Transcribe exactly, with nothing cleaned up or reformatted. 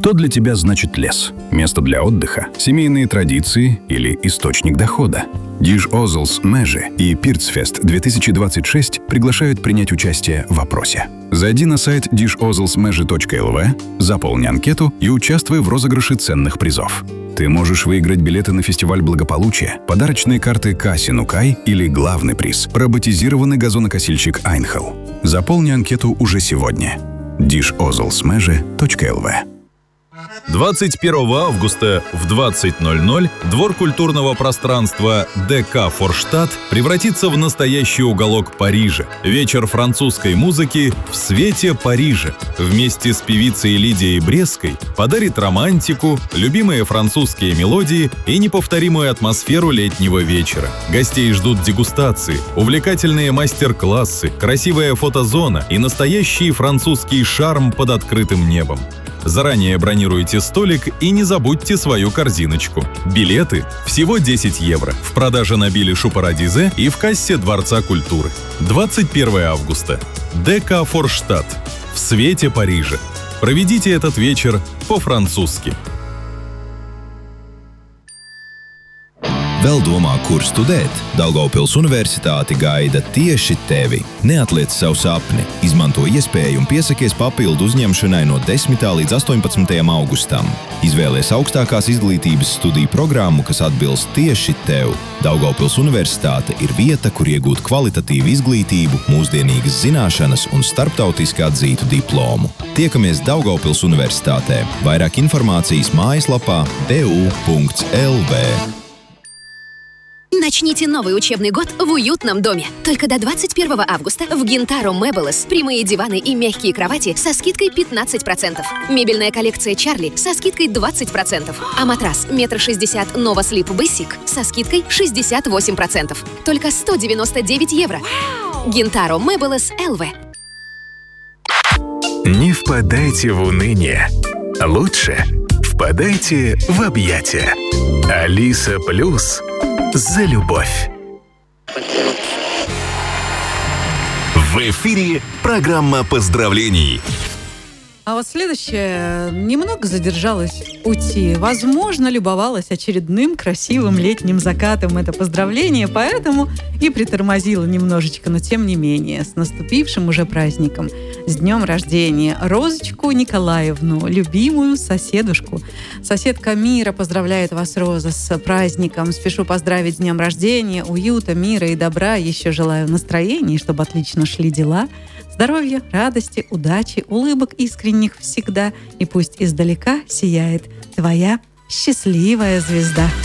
Что для тебя значит лес? Место для отдыха, семейные традиции или источник дохода? Диж Озлс Межи и Пирцфест две тысячи двадцать шесть приглашают принять участие в опросе. Зайди на сайт диж озлс межи точка эл ви, заполни анкету и участвуй в розыгрыше ценных призов. Ты можешь выиграть билеты на фестиваль благополучия, подарочные карты Касинукай или главный приз – роботизированный газонокосильщик Айнхел. Заполни анкету уже сегодня. диж озлс межи точка эл ви. двадцать первого августа в двадцать ноль ноль двор культурного пространства ДК «Форштадт» превратится в настоящий уголок Парижа. Вечер французской музыки в свете Парижа. Вместе с певицей Лидией Брестской подарит романтику, любимые французские мелодии и неповторимую атмосферу летнего вечера. Гостей ждут дегустации, увлекательные мастер-классы, красивая фотозона и настоящий французский шарм под открытым небом. Заранее бронируйте столик и не забудьте свою корзиночку. Билеты всего десять евро. В продаже на Билишу Парадизе и в кассе Дворца культуры. двадцать первого августа. ДК «Форштадт» в свете Парижа. Проведите этот вечер по-французски. Vēl domā, kur studēt? Daugavpils Universitāte gaida tieši tevi. Neatliec savu sapni. Izmanto iespēju un piesakies papildu uzņemšanai no desmitā līdz astoņpadsmitajam augustam. Izvēlies augstākās izglītības studiju programmu, kas atbilst tieši tev. Daugavpils Universitāte ir vieta, kur iegūt kvalitatīvu izglītību, mūsdienīgas zināšanas un starptautiski atzītu diplomu. Tiekamies Daugavpils Universitātē. Vairāk informācijas mājaslapā d u punkts l v. Начните новый учебный год в уютном доме. Только до двадцать первого августа в Гинтаро Мебелес прямые диваны и мягкие кровати со скидкой пятнадцать процентов. Мебельная коллекция Чарли со скидкой двадцать процентов. А матрас метр шестьдесят Nova Sleep Basic со скидкой шестьдесят восемь процентов. Только сто девяносто девять евро. Гинтаро Мебелес эл ви. Не впадайте в уныние. Лучше впадайте в объятия. Алиса Плюс за любовь. В эфире программа поздравлений. А вот следующее немного задержалась уйти. Возможно, любовалась очередным красивым летним закатом. Это поздравление, поэтому и притормозила немножечко, но тем не менее. С наступившим уже праздником. С днем рождения. Розочку Николаевну, любимую соседушку. Соседка Мира поздравляет вас, Роза, с праздником. Спешу поздравить с днем рождения, уюта, мира и добра. Еще желаю настроения, чтобы отлично шли дела. Здоровья, радости, удачи, улыбок искренних всегда. И пусть издалека сияет твоя счастливая звезда.